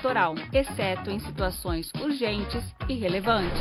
eleitoral, exceto em situações urgentes e relevantes.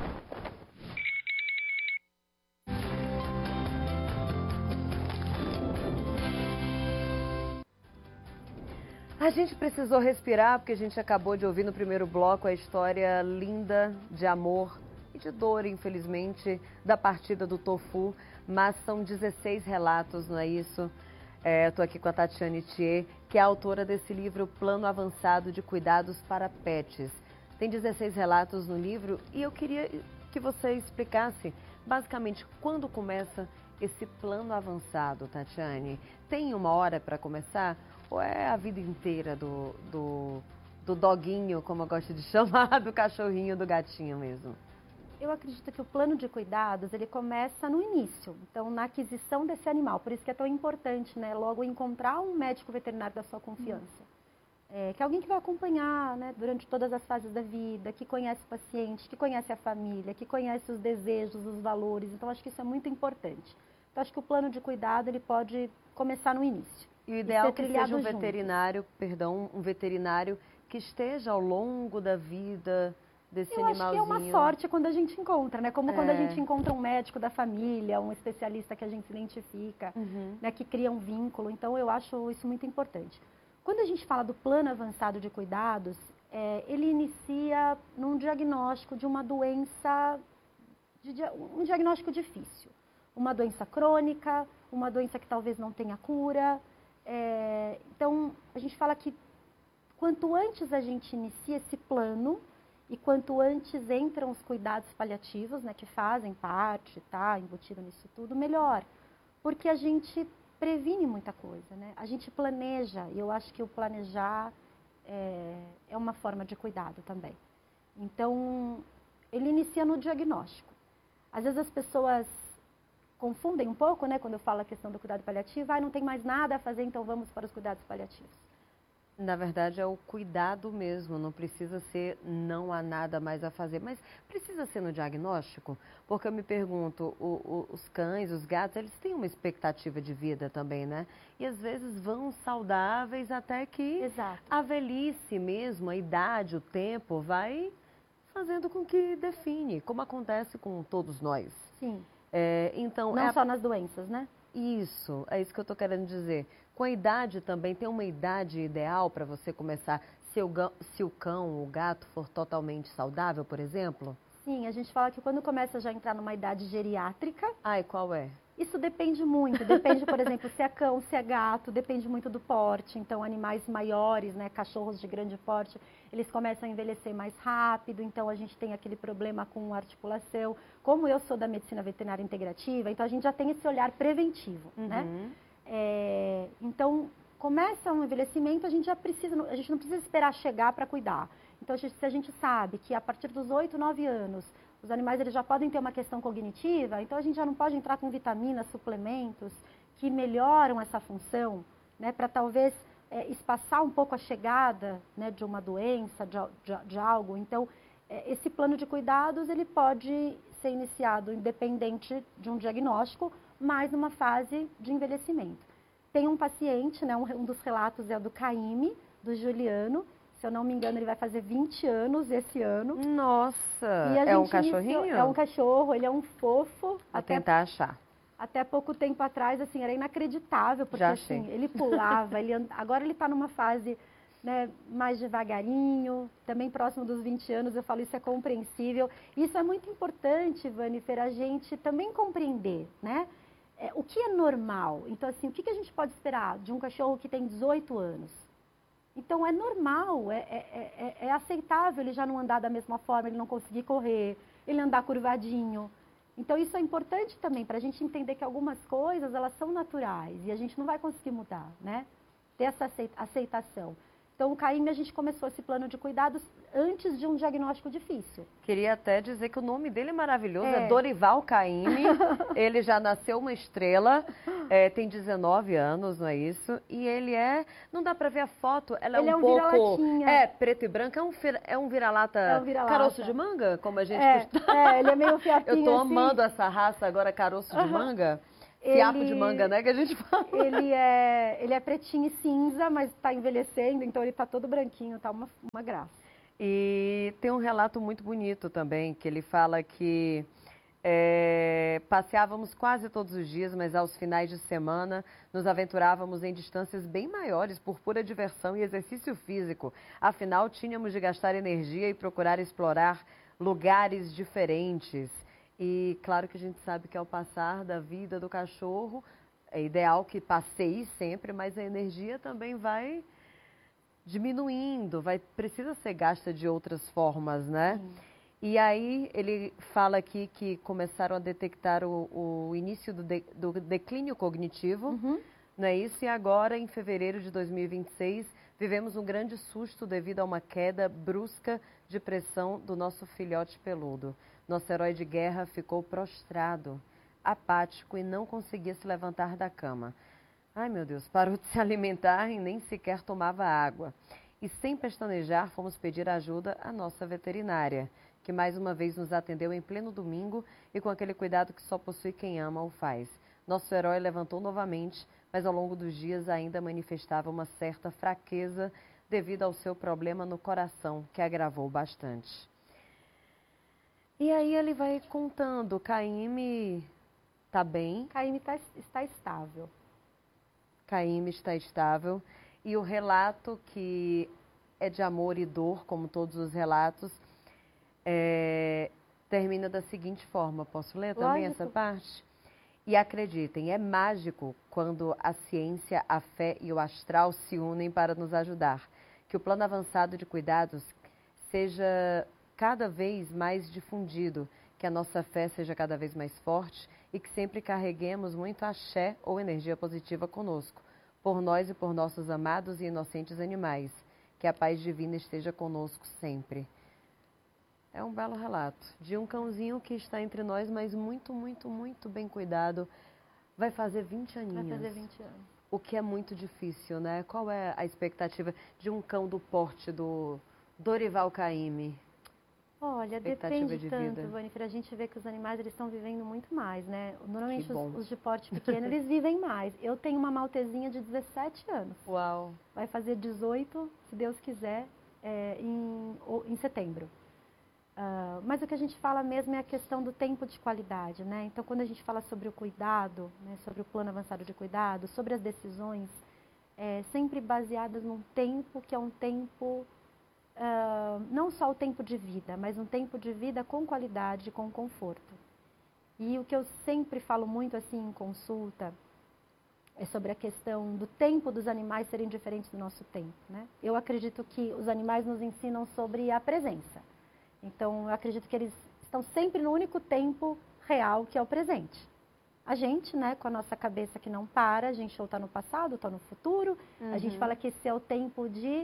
A gente precisou respirar porque a gente acabou de ouvir no primeiro bloco a história linda de amor e de dor, infelizmente, da partida do Tofu, mas são 16 relatos, não é isso? Estou aqui com a Tatiane Thier, que é a autora desse livro Plano Avançado de Cuidados para Pets. Tem 16 relatos no livro e eu queria que você explicasse basicamente quando começa esse plano avançado, Tatiane. Tem uma hora para começar ou é a vida inteira do doguinho, como eu gosto de chamar, do cachorrinho, do gatinho mesmo? Eu acredito que o plano de cuidados, ele começa no início, então na aquisição desse animal. Por isso que é tão importante, né, logo encontrar um médico veterinário da sua confiança. Que é alguém que vai acompanhar, né, durante todas as fases da vida, que conhece o paciente, que conhece a família, que conhece os desejos, os valores. Então acho que isso é muito importante. Então acho que o plano de cuidado, ele pode começar no início. E o ideal é que seja um veterinário, um veterinário que esteja ao longo da vida desse animalzinho. Eu acho que é uma sorte quando a gente encontra, né? Como quando a gente encontra um médico da família, um especialista que a gente se identifica, né? Que cria um vínculo. Então, eu acho isso muito importante. Quando a gente fala do plano avançado de cuidados, ele inicia num diagnóstico de uma doença, um diagnóstico difícil. Uma doença crônica, uma doença que talvez não tenha cura. Então, a gente fala que quanto antes a gente inicia esse plano e quanto antes entram os cuidados paliativos, né, que fazem parte, tá, embutido nisso tudo, melhor. Porque a gente previne muita coisa, né? A gente planeja, e eu acho que o planejar é uma forma de cuidado também. Então, ele inicia no diagnóstico. Às vezes as pessoas confundem um pouco, né, quando eu falo a questão do cuidado paliativo, não tem mais nada a fazer, então vamos para os cuidados paliativos. Na verdade, é o cuidado mesmo, não precisa ser não há nada mais a fazer, mas precisa ser no diagnóstico? Porque eu me pergunto, os cães, os gatos, eles têm uma expectativa de vida também, né? E às vezes vão saudáveis até que a velhice mesmo, a idade, o tempo, vai fazendo com que define, como acontece com todos nós. Sim. Então, não só nas doenças, né? Isso, é isso que eu estou querendo dizer. Com a idade também, tem uma idade ideal para você começar, se o cão, o gato for totalmente saudável, por exemplo? Sim, a gente fala que quando começa já a entrar numa idade geriátrica... E qual é? Isso depende muito, depende, por exemplo, se é cão, se é gato, depende muito do porte. Então, animais maiores, né, cachorros de grande porte, eles começam a envelhecer mais rápido, então a gente tem aquele problema com articulação. Como eu sou da medicina veterinária integrativa, então a gente já tem esse olhar preventivo, né? Então, começa um envelhecimento, a gente não precisa esperar chegar para cuidar. Então, se a gente sabe que a partir dos 8, 9 anos, os animais eles já podem ter uma questão cognitiva, então a gente já não pode entrar com vitaminas, suplementos que melhoram essa função, né, para talvez espaçar um pouco a chegada, né, de uma doença, de algo. Então, esse plano de cuidados ele pode ser iniciado independente de um diagnóstico, mas numa fase de envelhecimento. Tem um paciente, né, um dos relatos é o do Caíme, do Juliano. Se eu não me engano, ele vai fazer 20 anos esse ano. Nossa! É um cachorrinho? É um cachorro, ele é um fofo. Vou tentar achar. Até pouco tempo atrás, assim, era inacreditável, porque assim, ele pulava, agora ele está numa fase, né, mais devagarinho, também próximo dos 20 anos, eu falo, isso é compreensível. Isso é muito importante, Vanifer, a gente também compreender, né? O que é normal? Então, assim, o que a gente pode esperar de um cachorro que tem 18 anos? Então, é normal, é aceitável ele já não andar da mesma forma, ele não conseguir correr, ele andar curvadinho. Então, isso é importante também para a gente entender que algumas coisas, elas são naturais e a gente não vai conseguir mudar, né? Ter essa aceitação. Então, o Caíme, a gente começou esse plano de cuidados antes de um diagnóstico difícil. Queria até dizer que o nome dele é maravilhoso, é Dorival Caíme. Ele já nasceu uma estrela, tem 19 anos, não é isso? E ele não dá pra ver a foto, ela é um pouco... preto e branco, é um vira-lata caroço de manga, como a gente costuma... ele é meio fiapinho. Eu tô amando essa raça agora, caroço de manga. fiapo de manga, né, que a gente fala. Ele é pretinho e cinza, mas está envelhecendo, então ele está todo branquinho, tá uma graça. E tem um relato muito bonito também, que ele fala que passeávamos quase todos os dias, mas aos finais de semana nos aventurávamos em distâncias bem maiores por pura diversão e exercício físico. Afinal, tínhamos de gastar energia e procurar explorar lugares diferentes. E claro que a gente sabe que ao passar da vida do cachorro, é ideal que passeie sempre, mas a energia também vai diminuindo, precisa ser gasta de outras formas, né? E aí ele fala aqui que começaram a detectar o início do declínio cognitivo, não é isso? E agora, em fevereiro de 2026, vivemos um grande susto devido a uma queda brusca de pressão do nosso filhote peludo. Nosso herói de guerra ficou prostrado, apático e não conseguia se levantar da cama. Ai, meu Deus, parou de se alimentar e nem sequer tomava água. E sem pestanejar, fomos pedir ajuda à nossa veterinária, que mais uma vez nos atendeu em pleno domingo e com aquele cuidado que só possui quem ama ou faz. Nosso herói levantou novamente, mas ao longo dos dias ainda manifestava uma certa fraqueza devido ao seu problema no coração, que agravou bastante. E aí ele vai contando, Caíme está bem. Caíme está estável. Caíme está estável. E o relato, que é de amor e dor, como todos os relatos, termina da seguinte forma. Posso ler também essa parte? E acreditem, é mágico quando a ciência, a fé e o astral se unem para nos ajudar. Que o plano avançado de cuidados seja cada vez mais difundido, que a nossa fé seja cada vez mais forte e que sempre carreguemos muito axé ou energia positiva conosco, por nós e por nossos amados e inocentes animais. Que a paz divina esteja conosco sempre. É um belo relato de um cãozinho que está entre nós, mas muito, muito, muito bem cuidado. Vai fazer 20 aninhos. Vai fazer 20 anos. O que é muito difícil, né? Qual é a expectativa de um cão do porte do Dorival Caymmi? Olha, depende tanto, Vânia, a gente vê que os animais eles estão vivendo muito mais, né? Normalmente os de porte pequeno, eles vivem mais. Eu tenho uma maltezinha de 17 anos. Uau! Vai fazer 18, se Deus quiser, em setembro. Mas o que a gente fala mesmo é a questão do tempo de qualidade, né? Então, quando a gente fala sobre o cuidado, né, sobre o plano avançado de cuidado, sobre as decisões, sempre baseadas num tempo que é um tempo... não só o tempo de vida, mas um tempo de vida com qualidade, com conforto. E o que eu sempre falo muito assim em consulta é sobre a questão do tempo dos animais serem diferentes do nosso tempo, né? Eu acredito que os animais nos ensinam sobre a presença. Então, eu acredito que eles estão sempre no único tempo real, que é o presente. A gente, né, com a nossa cabeça que não para, a gente ou está no passado, ou está no futuro. A gente fala que esse é o tempo de...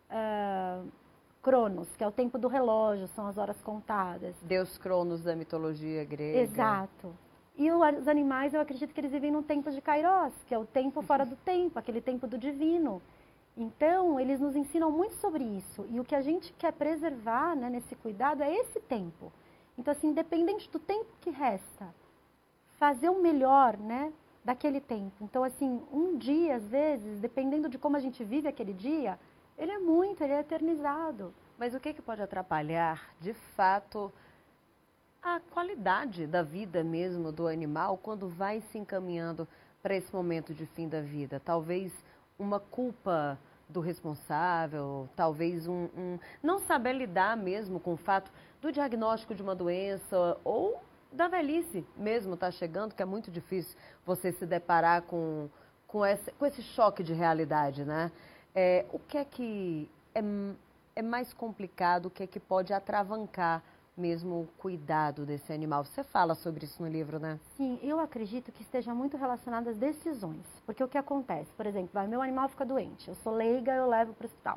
Cronos, que é o tempo do relógio, são as horas contadas. Deus Cronos da mitologia grega. Exato. E os animais, eu acredito que eles vivem no tempo de Kairos, que é o tempo fora do tempo, aquele tempo do divino. Então, eles nos ensinam muito sobre isso. E o que a gente quer preservar, né, nesse cuidado é esse tempo. Então, assim, independente do tempo que resta, fazer o melhor, né, daquele tempo. Então, assim, um dia, às vezes, dependendo de como a gente vive aquele dia, ele é eternizado. Mas o que pode atrapalhar, de fato, a qualidade da vida mesmo do animal quando vai se encaminhando para esse momento de fim da vida? Talvez uma culpa do responsável, talvez não saber lidar mesmo com o fato do diagnóstico de uma doença ou da velhice mesmo está chegando, que é muito difícil você se deparar com esse choque de realidade, né? O que é mais complicado, o que é que pode atravancar mesmo o cuidado desse animal? Você fala sobre isso no livro, né? Sim, eu acredito que esteja muito relacionado às decisões. Porque o que acontece? Por exemplo, meu animal fica doente, eu sou leiga, eu levo para o hospital.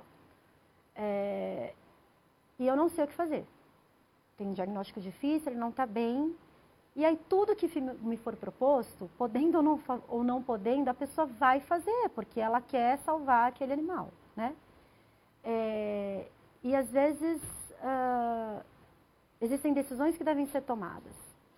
E eu não sei o que fazer. Tem um diagnóstico difícil, ele não está bem. E aí tudo que me for proposto, podendo ou não podendo, a pessoa vai fazer, porque ela quer salvar aquele animal, né? E às vezes existem decisões que devem ser tomadas.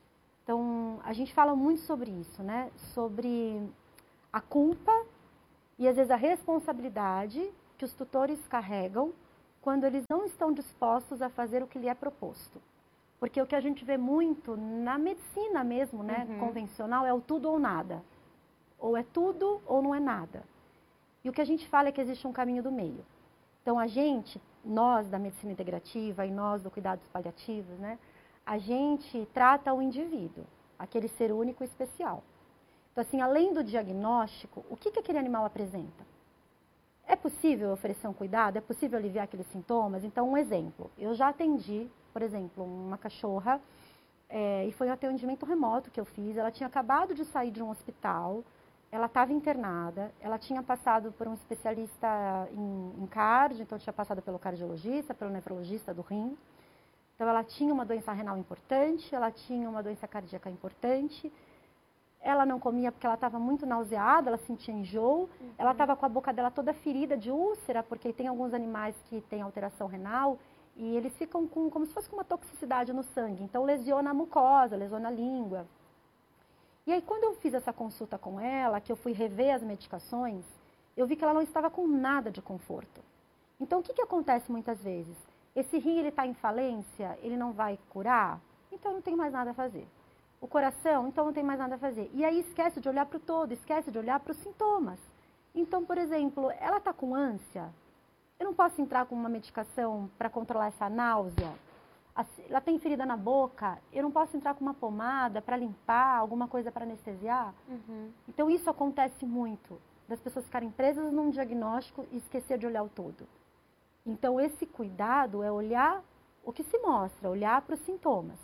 Então, a gente fala muito sobre isso, né? Sobre a culpa e, às vezes, a responsabilidade que os tutores carregam quando eles não estão dispostos a fazer o que lhe é proposto. Porque o que a gente vê muito na medicina mesmo, né, convencional, é o tudo ou nada. Ou é tudo ou não é nada. E o que a gente fala é que existe um caminho do meio. Então, a gente, nós da medicina integrativa e nós do cuidados paliativos, né, a gente trata o indivíduo, aquele ser único e especial. Então, assim, além do diagnóstico, o que aquele animal apresenta? É possível oferecer um cuidado? É possível aliviar aqueles sintomas? Então, um exemplo. Eu já atendi, por exemplo, uma cachorra, e foi um atendimento remoto que eu fiz. Ela tinha acabado de sair de um hospital, ela estava internada, ela tinha passado por um especialista em cardio, então tinha passado pelo cardiologista, pelo nefrologista do rim. Então, ela tinha uma doença renal importante, ela tinha uma doença cardíaca importante. Ela não comia porque ela estava muito nauseada, ela sentia enjoo. Ela estava com a boca dela toda ferida de úlcera, porque tem alguns animais que têm alteração renal e eles ficam como se fosse com uma toxicidade no sangue. Então, lesiona a mucosa, lesiona a língua. E aí, quando eu fiz essa consulta com ela, que eu fui rever as medicações, eu vi que ela não estava com nada de conforto. Então, o que acontece muitas vezes? Esse rim está em falência, ele não vai curar, então não tem mais nada a fazer. O coração, então não tem mais nada a fazer. E aí esquece de olhar para o todo, esquece de olhar para os sintomas. Então, por exemplo, ela está com ânsia, eu não posso entrar com uma medicação para controlar essa náusea. Ela tem ferida na boca, eu não posso entrar com uma pomada para limpar, alguma coisa para anestesiar. Então, isso acontece muito, das pessoas ficarem presas num diagnóstico e esquecer de olhar o todo. Então, esse cuidado é olhar o que se mostra, olhar para os sintomas.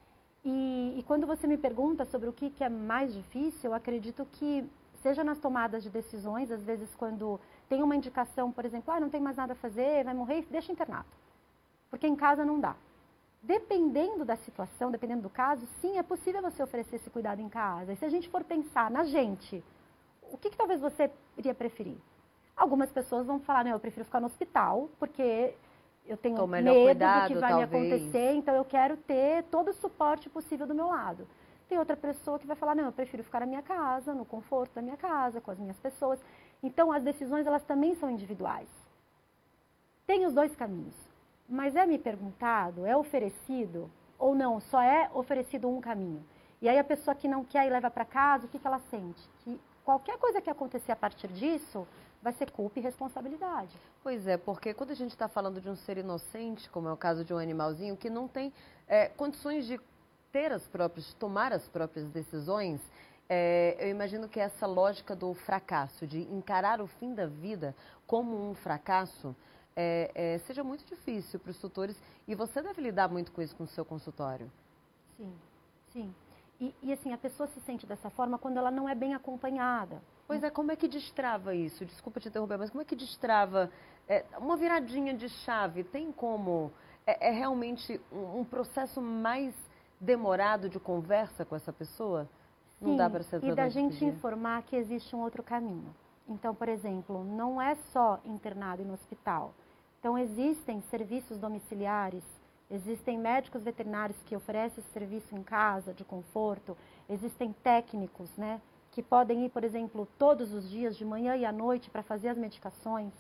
E quando você me pergunta sobre o que é mais difícil, eu acredito que seja nas tomadas de decisões, às vezes quando tem uma indicação, por exemplo, não tem mais nada a fazer, vai morrer, deixa internado. Porque em casa não dá. Dependendo da situação, dependendo do caso, sim, é possível você oferecer esse cuidado em casa. E se a gente for pensar na gente, o que talvez você iria preferir? Algumas pessoas vão falar, não, eu prefiro ficar no hospital, porque eu tenho medo do que vai me acontecer, então eu quero ter todo o suporte possível do meu lado. Tem outra pessoa que vai falar, não, eu prefiro ficar na minha casa, no conforto da minha casa, com as minhas pessoas. Então, as decisões, elas também são individuais. Tem os dois caminhos, mas é me perguntado, é oferecido, ou não, só é oferecido um caminho. E aí a pessoa que não quer e leva para casa, o que ela sente? Que qualquer coisa que acontecer a partir disso vai ser culpa e responsabilidade. Pois é, porque quando a gente está falando de um ser inocente, como é o caso de um animalzinho, que não tem condições de tomar as próprias decisões, eu imagino que essa lógica do fracasso, de encarar o fim da vida como um fracasso, seja muito difícil para os tutores. E você deve lidar muito com isso com o seu consultório. Sim, sim. E assim, a pessoa se sente dessa forma quando ela não é bem acompanhada. Pois é, como é que destrava isso? Desculpa te interromper, mas como é que destrava uma viradinha de chave? Tem como? É realmente um processo mais demorado de conversa com essa pessoa? Não dá para ser e da gente informar que existe um outro caminho. Então, por exemplo, não é só internado no hospital. Então, existem serviços domiciliares, existem médicos veterinários que oferecem esse serviço em casa, de conforto, existem técnicos, né, que podem ir, por exemplo, todos os dias, de manhã e à noite, para fazer as medicações,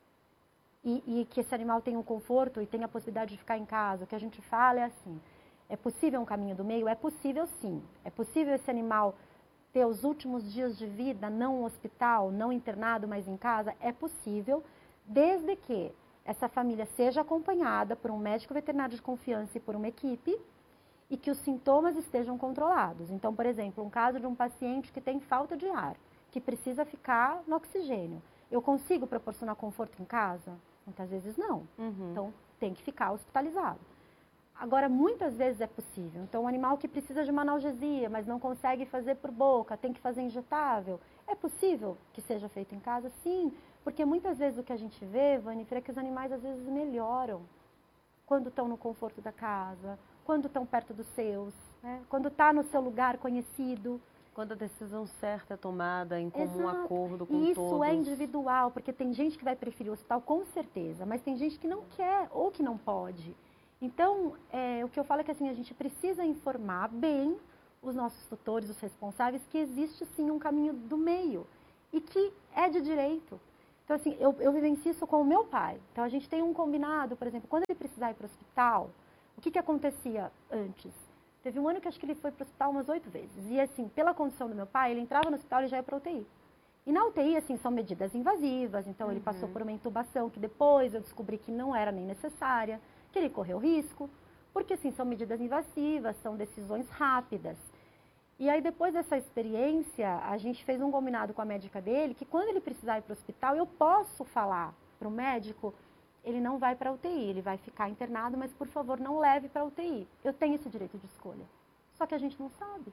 e que esse animal tenha um conforto e tenha a possibilidade de ficar em casa. O que a gente fala é assim, é possível um caminho do meio? É possível sim. É possível esse animal ter os últimos dias de vida, não no hospital, não internado, mas em casa? É possível, desde que essa família seja acompanhada por um médico veterinário de confiança e por uma equipe, e que os sintomas estejam controlados. Então, por exemplo, um caso de um paciente que tem falta de ar, que precisa ficar no oxigênio. Eu consigo proporcionar conforto em casa? Muitas vezes não. Então, tem que ficar hospitalizado. Agora, muitas vezes é possível. Então, um animal que precisa de uma analgesia, mas não consegue fazer por boca, tem que fazer injetável. É possível que seja feito em casa? Sim, porque muitas vezes o que a gente vê, Vanifra, é que os animais às vezes melhoram quando estão no conforto da casa, quando estão perto dos seus, né? Quando está no seu lugar conhecido. Quando a decisão certa é tomada em comum Exato. acordo com e isso todos. É individual, porque tem gente que vai preferir o hospital com certeza, mas tem gente que não quer ou que não pode. Então, o que eu falo é que assim, a gente precisa informar bem os nossos tutores, os responsáveis, que existe sim um caminho do meio e que é de direito. Então, assim, eu vivencio isso com o meu pai. Então, a gente tem um combinado, por exemplo, quando ele precisar ir para o hospital, o que acontecia antes? Teve um ano que acho que ele foi para o hospital umas 8 vezes. E, assim, pela condição do meu pai, ele entrava no hospital e já ia para a UTI. E na UTI, assim, são medidas invasivas. Então, ele passou por uma intubação que depois eu descobri que não era nem necessária, que ele correu risco. Porque, assim, são medidas invasivas, são decisões rápidas. E aí, depois dessa experiência, a gente fez um combinado com a médica dele, que quando ele precisar ir para o hospital, eu posso falar para o médico, ele não vai para a UTI, ele vai ficar internado, mas, por favor, não leve para a UTI. Eu tenho esse direito de escolha. Só que a gente não sabe.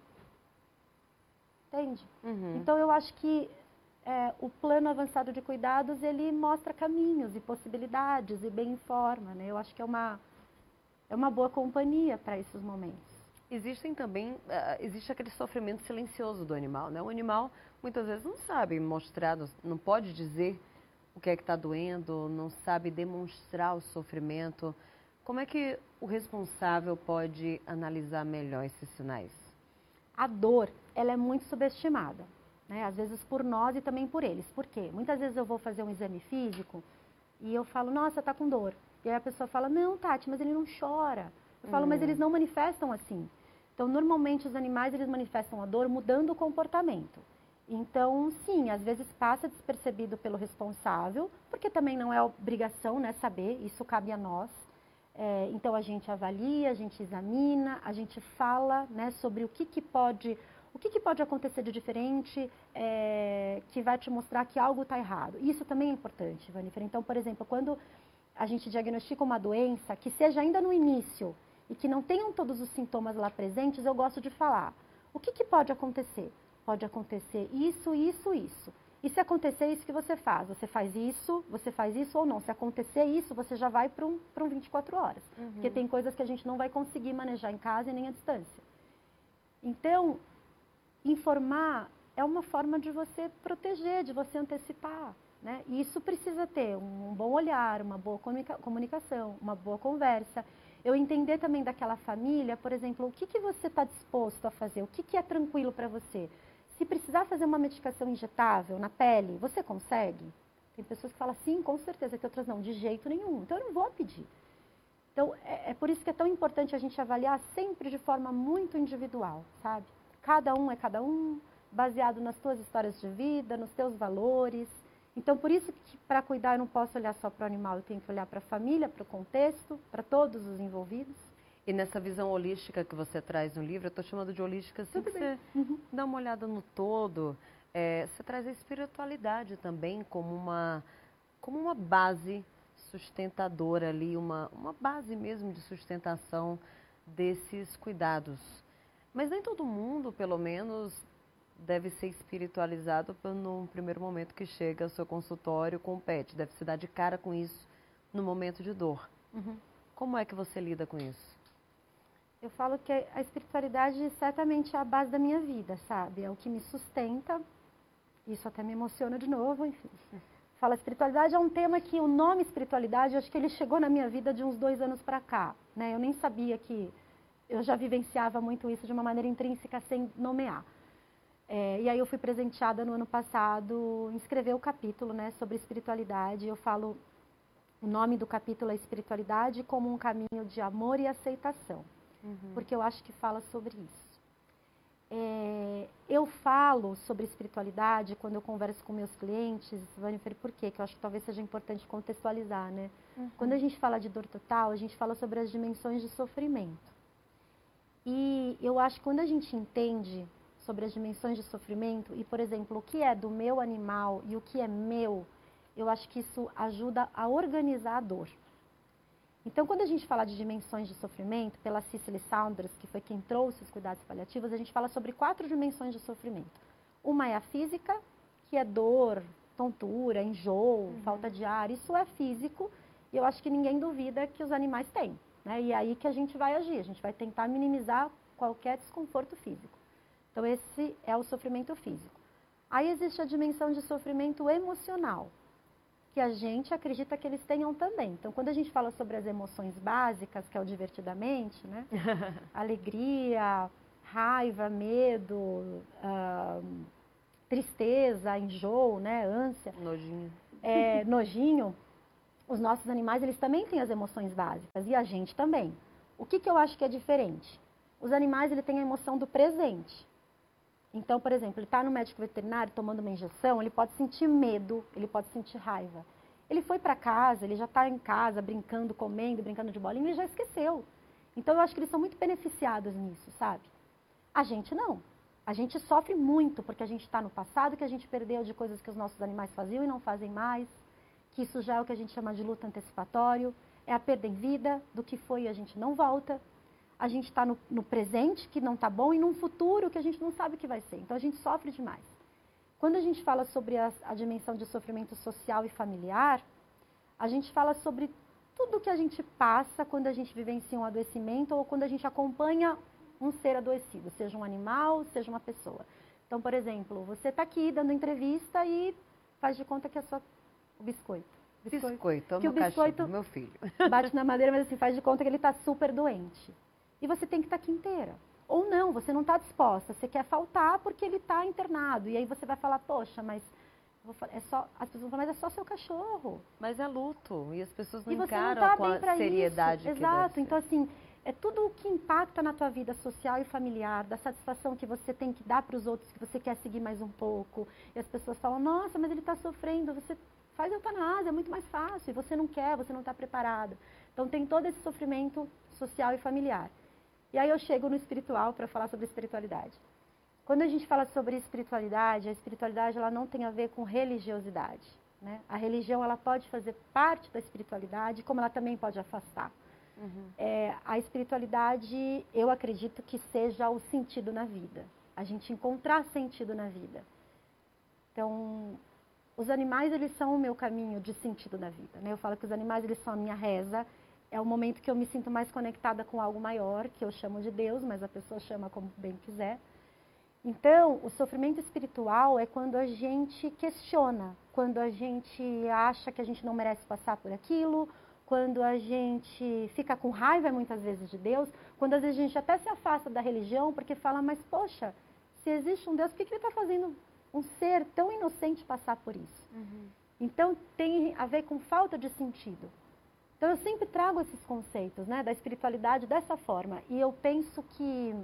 Entende? Então, eu acho que o plano avançado de cuidados, ele mostra caminhos e possibilidades e bem informa, né? Eu acho que é uma boa companhia para esses momentos. Existem também, existe aquele sofrimento silencioso do animal, né? O animal muitas vezes não sabe mostrar, não pode dizer o que é que está doendo, não sabe demonstrar o sofrimento. Como é que o responsável pode analisar melhor esses sinais? A dor, ela é muito subestimada, né? Às vezes por nós e também por eles. Por quê? Muitas vezes eu vou fazer um exame físico e eu falo, nossa, tá com dor. E aí a pessoa fala, não, Tati, mas ele não chora. Eu falo, mas eles não manifestam assim. Então, normalmente, os animais, eles manifestam a dor mudando o comportamento. Então, sim, às vezes passa despercebido pelo responsável, porque também não é obrigação, né, saber, isso cabe a nós. Então, a gente avalia, a gente examina, a gente fala, né, sobre o que pode acontecer de diferente, que vai te mostrar que algo está errado. Isso também é importante, Vanifera. Então, por exemplo, quando a gente diagnostica uma doença, que seja ainda no início, e que não tenham todos os sintomas lá presentes, eu gosto de falar. O que pode acontecer? Pode acontecer isso, isso, isso. E se acontecer isso que você faz? Você faz isso ou não. Se acontecer isso, você já vai para um 24 horas. Porque tem coisas que a gente não vai conseguir manejar em casa e nem à distância. Então, informar é uma forma de você proteger, de você antecipar, né? E isso precisa ter um bom olhar, uma boa comunicação, uma boa conversa. Eu entender também daquela família, por exemplo, o que você está disposto a fazer, o que é tranquilo para você. Se precisar fazer uma medicação injetável na pele, você consegue? Tem pessoas que falam, sim, com certeza, que outras não, de jeito nenhum. Então, eu não vou pedir. Então, é por isso que é tão importante a gente avaliar sempre de forma muito individual, sabe? Cada um é cada um, baseado nas tuas histórias de vida, nos teus valores. Então, por isso que para cuidar eu não posso olhar só para o animal, eu tenho que olhar para a família, para o contexto, para todos os envolvidos. E nessa visão holística que você traz no livro, eu estou chamando de holística assim, que você dá uma olhada no todo, você traz a espiritualidade também como uma base sustentadora ali, uma base mesmo de sustentação desses cuidados. Mas nem todo mundo, pelo menos, deve ser espiritualizado no primeiro momento que chega ao seu consultório com o pet. Deve se dar de cara com isso no momento de dor. Como é que você lida com isso? Eu falo que a espiritualidade certamente é a base da minha vida, sabe? É o que me sustenta. Isso até me emociona de novo, enfim. Fala, espiritualidade é um tema que o nome espiritualidade, acho que ele chegou na minha vida de uns 2 anos para cá, né? Eu nem sabia que eu já vivenciava muito isso de uma maneira intrínseca sem nomear. E aí eu fui presenteada no ano passado em escrever o capítulo, né, sobre espiritualidade. Eu falo, o nome do capítulo é Espiritualidade como um caminho de amor e aceitação, porque eu acho que fala sobre isso. Eu falo sobre espiritualidade quando eu converso com meus clientes, Vanifera, por quê? Que eu acho que talvez seja importante contextualizar, né? Quando a gente fala de dor total, a gente fala sobre as dimensões de sofrimento. E eu acho que quando a gente entende sobre as dimensões de sofrimento e, por exemplo, o que é do meu animal e o que é meu, eu acho que isso ajuda a organizar a dor. Então, quando a gente fala de dimensões de sofrimento, pela Cicely Saunders, que foi quem trouxe os cuidados paliativos, a gente fala sobre 4 dimensões de sofrimento. Uma é a física, que é dor, tontura, enjoo, falta de ar, isso é físico e eu acho que ninguém duvida que os animais têm, né? E é aí que a gente vai agir, a gente vai tentar minimizar qualquer desconforto físico. Então, esse é o sofrimento físico. Aí existe a dimensão de sofrimento emocional, que a gente acredita que eles tenham também. Então, quando a gente fala sobre as emoções básicas, que é o divertidamente, né? Alegria, raiva, medo, tristeza, enjoo, né, ânsia, Nojinho. Nojinho, os nossos animais, eles também têm as emoções básicas, e a gente também. O que eu acho que é diferente? Os animais, ele tem a emoção do presente. Então, por exemplo, ele está no médico veterinário tomando uma injeção, ele pode sentir medo, ele pode sentir raiva. Ele foi para casa, ele já está em casa, brincando, comendo, brincando de bolinha, ele já esqueceu. Então, eu acho que eles são muito beneficiados nisso, sabe? A gente não. A gente sofre muito, porque a gente está no passado, que a gente perdeu de coisas que os nossos animais faziam e não fazem mais, que isso já é o que a gente chama de luto antecipatório, é a perda em vida, do que foi e a gente não volta. A gente está no presente, que não está bom, e num futuro que a gente não sabe o que vai ser. Então, a gente sofre demais. Quando a gente fala sobre a dimensão de sofrimento social e familiar, a gente fala sobre tudo que a gente passa quando a gente vivencia um adoecimento ou quando a gente acompanha um ser adoecido, seja um animal, seja uma pessoa. Então, por exemplo, você está aqui dando entrevista e faz de conta que é o biscoito. Biscoito, que o biscoito meu filho. Bate na madeira, mas assim, faz de conta que ele está super doente. E você tem que estar aqui inteira. Ou não, você não está disposta, você quer faltar porque ele está internado. E aí você vai falar, poxa, mas as pessoas vão falar, mas é só seu cachorro. Mas é luto, e as pessoas não E você encaram não tá com a bem pra seriedade isso. que Exato, deve ser. então assim, é tudo o que impacta na tua vida social e familiar, da satisfação que você tem que dar para os outros, que você quer seguir mais um pouco. E as pessoas falam, nossa, mas ele está sofrendo, você faz eutanásia, é muito mais fácil, e você não quer, você não está preparado. Então tem todo esse sofrimento social e familiar. E aí eu chego no espiritual para falar sobre espiritualidade. Quando a gente fala sobre espiritualidade, a espiritualidade ela não tem a ver com religiosidade, né? A religião ela pode fazer parte da espiritualidade, como ela também pode afastar. Uhum. A espiritualidade, eu acredito que seja o sentido na vida. A gente encontrar sentido na vida. Então, os animais, eles são o meu caminho de sentido na vida, né? Eu falo que os animais, eles são a minha reza. É o momento que eu me sinto mais conectada com algo maior, que eu chamo de Deus, mas a pessoa chama como bem quiser. Então, o sofrimento espiritual é quando a gente questiona, quando a gente acha que a gente não merece passar por aquilo, quando a gente fica com raiva muitas vezes de Deus, quando às vezes a gente até se afasta da religião porque fala, mas poxa, se existe um Deus, por que ele está fazendo um ser tão inocente passar por isso? Uhum. Então, tem a ver com falta de sentido. Então, eu sempre trago esses conceitos, né, da espiritualidade dessa forma. E eu penso que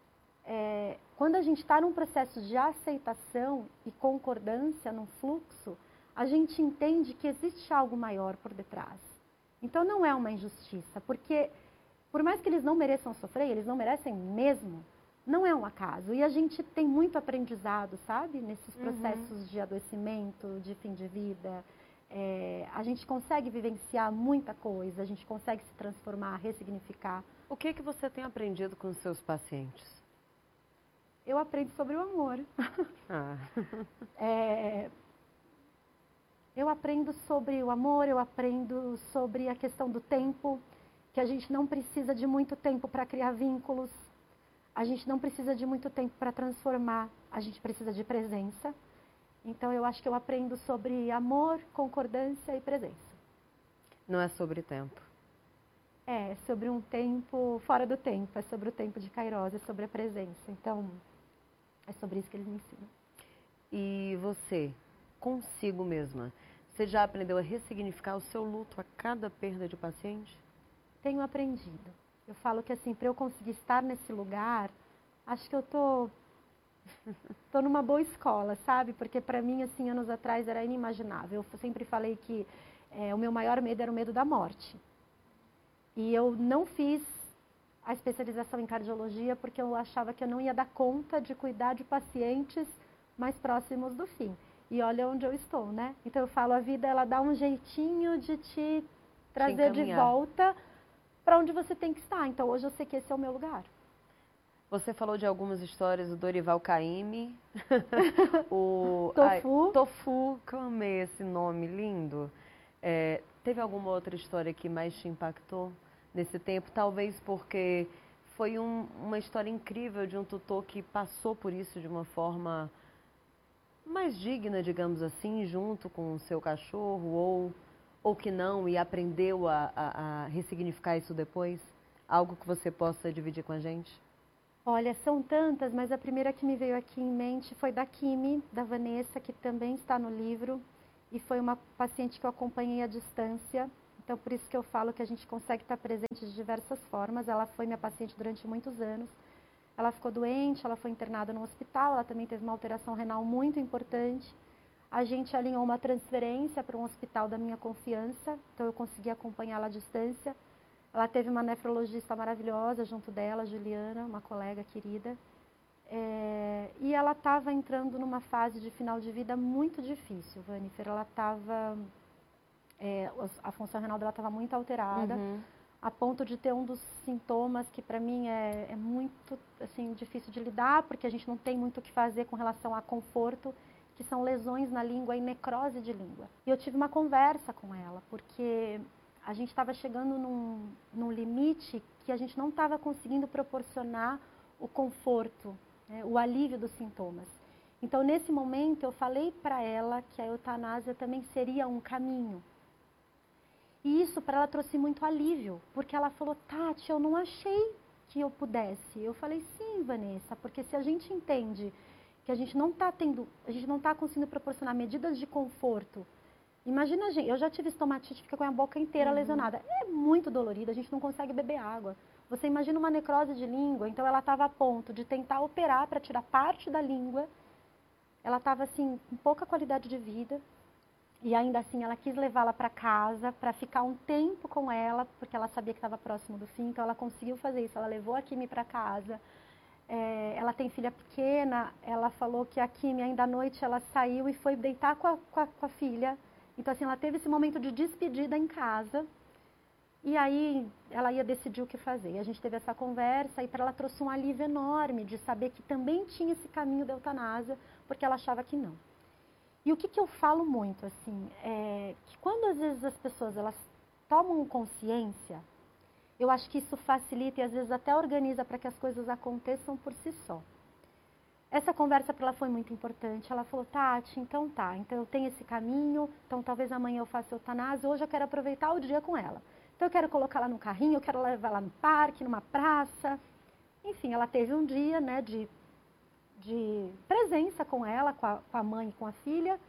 quando a gente está num processo de aceitação e concordância, num fluxo, a gente entende que existe algo maior por detrás. Então, não é uma injustiça, porque por mais que eles não mereçam sofrer, eles não merecem mesmo, não é um acaso. E a gente tem muito aprendizado, sabe, nesses processos de adoecimento, de fim de vida. A gente consegue vivenciar muita coisa, a gente consegue se transformar, ressignificar. O que você tem aprendido com os seus pacientes? Eu aprendo sobre o amor. Eu aprendo sobre o amor, eu aprendo sobre a questão do tempo, que a gente não precisa de muito tempo para criar vínculos, a gente não precisa de muito tempo para transformar, a gente precisa de presença. Então, eu acho que eu aprendo sobre amor, concordância e presença. Não é sobre tempo. É sobre um tempo fora do tempo, é sobre o tempo de Kairos, é sobre a presença. Então, é sobre isso que eles me ensinam. E você, consigo mesma, você já aprendeu a ressignificar o seu luto a cada perda de paciente? Tenho aprendido. Eu falo que assim, para eu conseguir estar nesse lugar, acho que eu tô numa boa escola, sabe? Porque para mim, assim, anos atrás era inimaginável. Eu sempre falei que o meu maior medo era o medo da morte. E eu não fiz a especialização em cardiologia porque eu achava que eu não ia dar conta de cuidar de pacientes mais próximos do fim. E olha onde eu estou, né? Então eu falo, a vida ela dá um jeitinho de te trazer de volta para onde você tem que estar. Então hoje eu sei que esse é o meu lugar. Você falou de algumas histórias do Dorival Caymmi, o Tofu. Tofu, que eu amei esse nome lindo. Teve alguma outra história que mais te impactou nesse tempo? Talvez porque foi uma história incrível de um tutor que passou por isso de uma forma mais digna, digamos assim, junto com o seu cachorro, ou que não, e aprendeu a ressignificar isso depois? Algo que você possa dividir com a gente? Olha, são tantas, mas a primeira que me veio aqui em mente foi da Kimi, da Vanessa, que também está no livro. E foi uma paciente que eu acompanhei à distância. Então, por isso que eu falo que a gente consegue estar presente de diversas formas. Ela foi minha paciente durante muitos anos. Ela ficou doente, ela foi internada no hospital, ela também teve uma alteração renal muito importante. A gente alinhou uma transferência para um hospital da minha confiança, então eu consegui acompanhá-la à distância. Ela teve uma nefrologista maravilhosa junto dela, Juliana, uma colega querida. E ela estava entrando numa fase de final de vida muito difícil, Vanifer. Ela estava... a função renal dela estava muito alterada, a ponto de ter um dos sintomas que para mim é muito assim, difícil de lidar, porque a gente não tem muito o que fazer com relação a conforto, que são lesões na língua e necrose de língua. E eu tive uma conversa com ela, porque a gente estava chegando num limite que a gente não estava conseguindo proporcionar o conforto, né, o alívio dos sintomas. Então, nesse momento, eu falei para ela que a eutanásia também seria um caminho. E isso para ela trouxe muito alívio, porque ela falou, Tati, eu não achei que eu pudesse. Eu falei, sim, Vanessa, porque se a gente entende que a gente não está conseguindo proporcionar medidas de conforto. Imagina, gente, eu já tive estomatite, fica com a boca inteira lesionada. É muito dolorido, a gente não consegue beber água. Você imagina uma necrose de língua, então ela estava a ponto de tentar operar para tirar parte da língua. Ela estava, assim, com pouca qualidade de vida. E ainda assim, ela quis levá-la para casa, para ficar um tempo com ela, porque ela sabia que estava próximo do fim, então ela conseguiu fazer isso. Ela levou a Kimi para casa. Ela tem filha pequena, ela falou que a Kimi, ainda à noite, ela saiu e foi deitar com a filha. Então, assim, ela teve esse momento de despedida em casa. E aí, ela ia decidir o que fazer. E a gente teve essa conversa e para ela trouxe um alívio enorme de saber que também tinha esse caminho da eutanásia, porque ela achava que não. E o que eu falo muito, assim, é que quando às vezes as pessoas elas tomam consciência, eu acho que isso facilita e às vezes até organiza para que as coisas aconteçam por si só. Essa conversa para ela foi muito importante. Ela falou, Tati, então tá, então eu tenho esse caminho, então talvez amanhã eu faça eutanásia, hoje eu quero aproveitar o dia com ela. Então eu quero colocar ela no carrinho, eu quero levar ela no parque, numa praça. Enfim, ela teve um dia, né, de presença com ela, com a mãe e com a filha,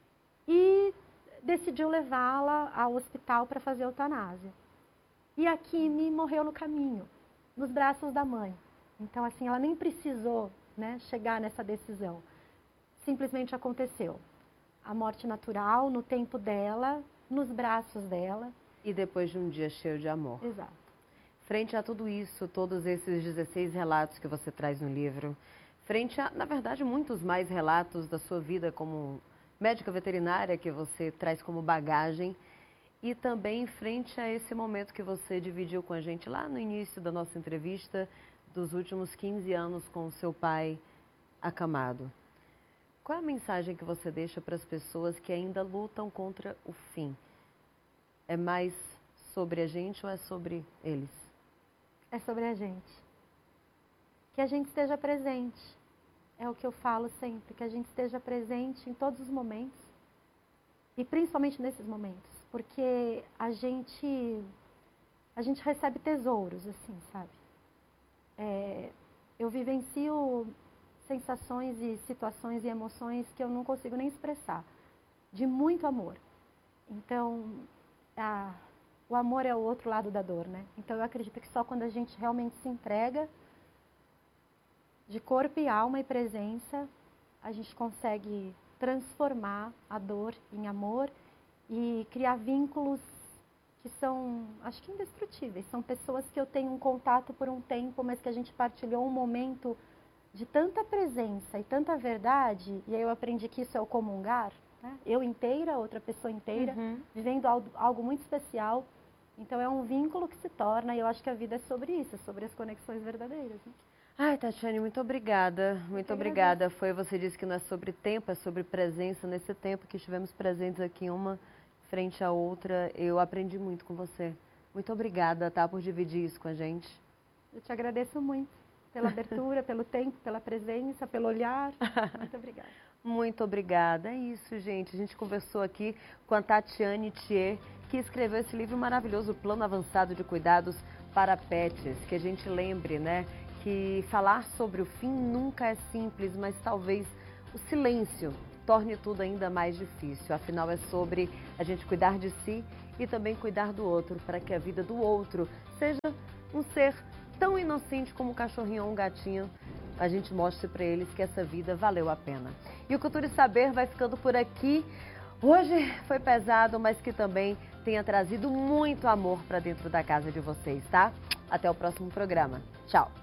e decidiu levá-la ao hospital para fazer eutanásia. E a Kimi morreu no caminho, nos braços da mãe. Então, assim, ela nem precisou, né, chegar nessa decisão. Simplesmente aconteceu. A morte natural, no tempo dela, nos braços dela. E depois de um dia cheio de amor. Exato. Frente a tudo isso, todos esses 16 relatos que você traz no livro, frente a, na verdade, muitos mais relatos da sua vida como médica veterinária que você traz como bagagem, e também frente a esse momento que você dividiu com a gente lá no início da nossa entrevista, dos últimos 15 anos com o seu pai acamado. Qual é a mensagem que você deixa para as pessoas que ainda lutam contra o fim? É mais sobre a gente ou é sobre eles? É sobre a gente. Que a gente esteja presente. É o que eu falo sempre, que a gente esteja presente em todos os momentos. E principalmente nesses momentos. Porque a gente recebe tesouros, assim, sabe? Eu vivencio sensações e situações e emoções que eu não consigo nem expressar. De muito amor. Então, o amor é o outro lado da dor, né? Então eu acredito que só quando a gente realmente se entrega de corpo e alma e presença, a gente consegue transformar a dor em amor e criar vínculos que são, acho que indestrutíveis. São pessoas que eu tenho um contato por um tempo, mas que a gente partilhou um momento de tanta presença e tanta verdade, e aí eu aprendi que isso é o comungar, né? Eu inteira, outra pessoa inteira, vivendo algo muito especial. Então é um vínculo que se torna, e eu acho que a vida é sobre isso, é sobre as conexões verdadeiras, né? Ai, Tatiane, muito obrigada. Muito obrigada. Você disse que não é sobre tempo, é sobre presença. Nesse tempo que estivemos presentes aqui, uma frente à outra, eu aprendi muito com você. Muito obrigada, tá, por dividir isso com a gente. Eu te agradeço muito pela abertura, pelo tempo, pela presença, pelo olhar. Muito obrigada. Muito obrigada. É isso, gente. A gente conversou aqui com a Tatiane Thier, que escreveu esse livro maravilhoso, Plano Avançado de Cuidados para Pets. Que a gente lembre, né, que falar sobre o fim nunca é simples, mas talvez o silêncio torne tudo ainda mais difícil. Afinal, é sobre a gente cuidar de si e também cuidar do outro, para que a vida do outro seja um ser tão inocente como um cachorrinho ou um gatinho. A gente mostre para eles que essa vida valeu a pena. E o Cultura e Saber vai ficando por aqui. Hoje foi pesado, mas que também tenha trazido muito amor para dentro da casa de vocês, tá? Até o próximo programa. Tchau!